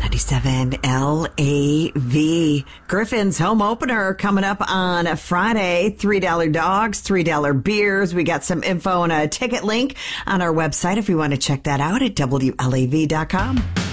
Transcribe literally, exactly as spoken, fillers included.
ninety-seven L A V. Griffin's home opener coming up on a Friday. three dollar dogs, three dollar beers. We got some info and a ticket link on our website if you want to check that out at W L A V dot com.